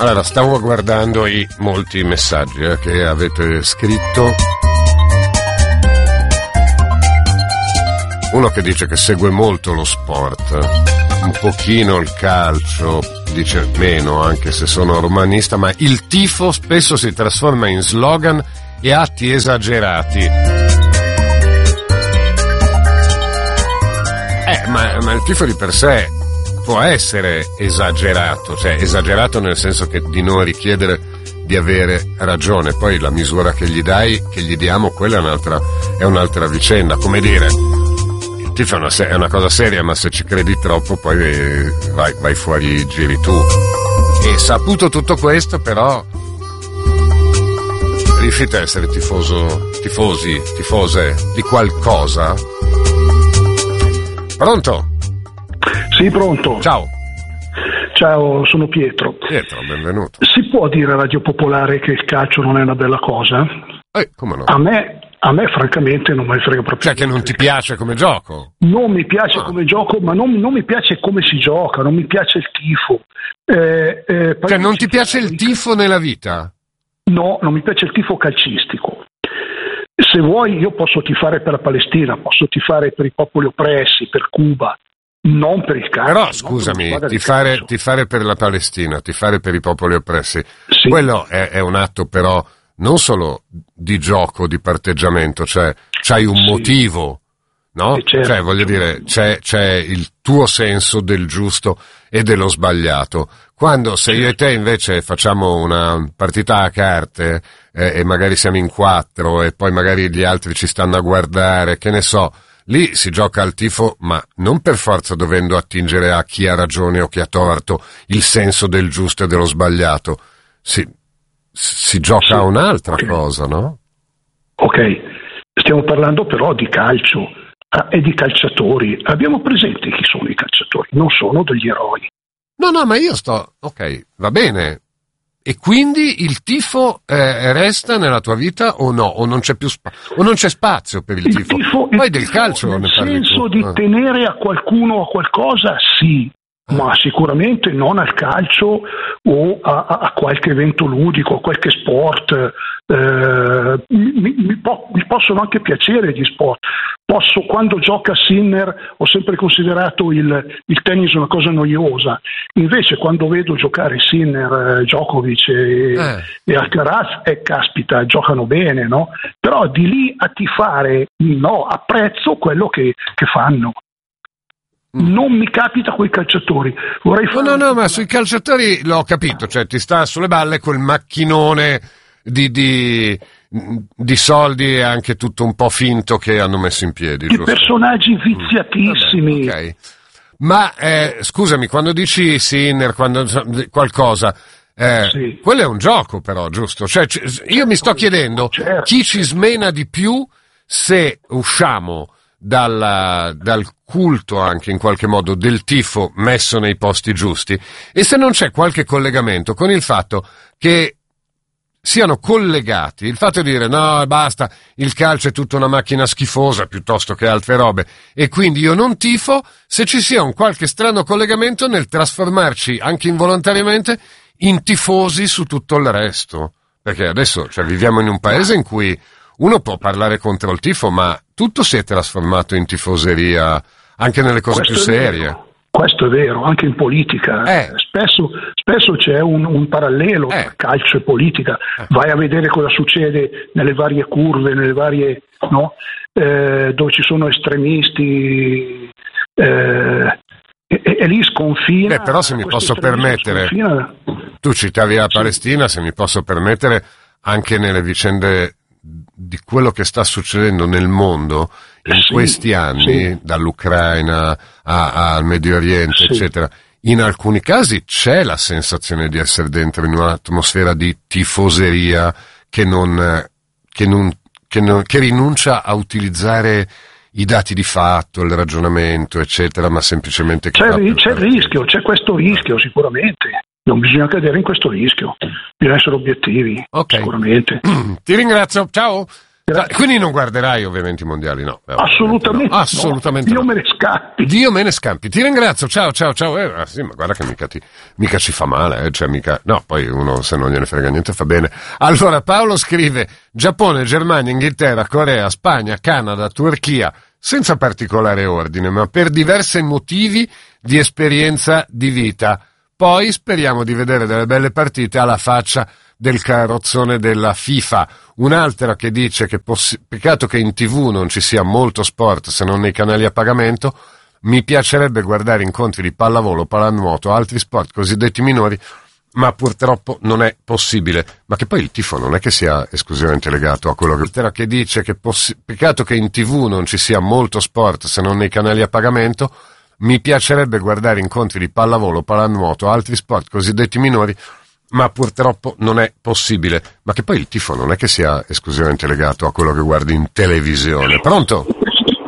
Allora, stavo guardando i molti messaggi che avete scritto. Uno che dice che segue molto lo sport, un pochino il calcio, dice meno anche se sono romanista, ma il tifo spesso si trasforma in slogan e atti esagerati. Ma il tifo di per sé può essere esagerato, cioè esagerato nel senso che di non richiedere di avere ragione, poi la misura che gli dai, che gli diamo, quella è un'altra vicenda. Come dire, il tifo è una cosa seria, ma se ci credi troppo poi vai fuori, giri tu. E saputo tutto questo, però riuscite a essere tifose di qualcosa? Pronto? Sì, pronto. Ciao. Ciao, sono Pietro. Pietro, benvenuto. Si può dire a Radio Popolare che il calcio non è una bella cosa? Come no? A me francamente non me ne frega proprio. Cioè che non ti piace come gioco? Non mi piace come gioco, ma non mi piace come si gioca, non mi piace il tifo. Cioè non ti piace il tifo nella vita? No, non mi piace il tifo calcistico. Se vuoi io posso tifare per la Palestina, posso tifare per i popoli oppressi, per Cuba, non per il calcio. Però scusami, tifare per la Palestina, tifare per i popoli oppressi, sì. Quello è un atto però non solo di gioco, di parteggiamento, cioè c'hai un motivo, no? Certo. Cioè voglio dire, c'è il tuo senso del giusto e dello sbagliato. Quando se io e te invece facciamo una partita a carte e magari siamo in 4 e poi magari gli altri ci stanno a guardare, che ne so, lì si gioca al tifo, ma non per forza dovendo attingere a chi ha ragione o chi ha torto, il senso del giusto e dello sbagliato. Si gioca a un'altra cosa, no? Ok, stiamo parlando però di calcio e di calciatori. Abbiamo presente chi sono i calciatori, non sono degli eroi. No, ma io ok, va bene. E quindi il tifo resta nella tua vita o no? O non c'è più o non c'è spazio per il tifo? Poi del calcio ne parli tu. Nel senso di tenere a qualcuno o a qualcosa, sì. Ma sicuramente non al calcio o a qualche evento ludico, a qualche sport. Mi possono anche piacere gli sport. Quando gioca Sinner ho sempre considerato il tennis una cosa noiosa. Invece quando vedo giocare Sinner, Djokovic e Alcaraz, caspita, giocano bene, no? Però di lì a tifare, no, apprezzo quello che fanno. Non mi capita coi calciatori. No, ma sui calciatori l'ho capito, cioè ti sta sulle balle quel macchinone di soldi e anche tutto un po' finto che hanno messo in piedi. Di personaggi viziatissimi. Vabbè, okay. Ma scusami, quando dici Sinner, quando qualcosa, sì. Quello è un gioco però, giusto? Cioè, io mi sto chiedendo chi ci smena di più se usciamo dal culto anche in qualche modo del tifo messo nei posti giusti e se non c'è qualche collegamento con il fatto che siano collegati, il fatto di dire no basta, il calcio è tutta una macchina schifosa piuttosto che altre robe e quindi io non tifo, se ci sia un qualche strano collegamento nel trasformarci anche involontariamente in tifosi su tutto il resto, perché adesso viviamo in un paese in cui uno può parlare contro il tifo, ma tutto si è trasformato in tifoseria, anche nelle cose più serie. Questo è vero, anche in politica. Spesso c'è un parallelo tra calcio e politica. Vai a vedere cosa succede nelle varie curve, nelle varie, no? Dove ci sono estremisti e lì sconfina. Però se mi posso permettere, tu citavi la Palestina, se mi posso permettere, anche nelle vicende di quello che sta succedendo nel mondo in questi anni, dall'Ucraina al Medio Oriente, eccetera, in alcuni casi c'è la sensazione di essere dentro in un'atmosfera di tifoseria che rinuncia a utilizzare i dati di fatto, il ragionamento, eccetera, ma semplicemente c'è il rischio, c'è questo rischio sicuramente. Non bisogna cadere in questo rischio, bisogna essere obiettivi, sicuramente. Ti ringrazio, ciao! Quindi non guarderai ovviamente i mondiali, no? Assolutamente no. Assolutamente Dio me ne scampi. Dio me ne scampi. Ti ringrazio, ciao. Sì, ma guarda che mica ci fa male, cioè mica... No, poi uno se non gliene frega niente fa bene. Allora Paolo scrive: Giappone, Germania, Inghilterra, Corea, Spagna, Canada, Turchia, senza particolare ordine, ma per diversi motivi di esperienza di vita. Poi speriamo di vedere delle belle partite alla faccia del carrozzone della FIFA. Un'altra che dice che peccato che in TV non ci sia molto sport se non nei canali a pagamento. Mi piacerebbe guardare incontri di pallavolo, pallanuoto, altri sport cosiddetti minori, ma purtroppo non è possibile. Ma che poi il tifo non è che sia esclusivamente legato a quello che dice che peccato che in TV non ci sia molto sport se non nei canali a pagamento. Mi piacerebbe guardare incontri di pallavolo, pallanuoto, altri sport cosiddetti minori, ma purtroppo non è possibile. Ma che poi il tifo non è che sia esclusivamente legato a quello che guardi in televisione. Pronto?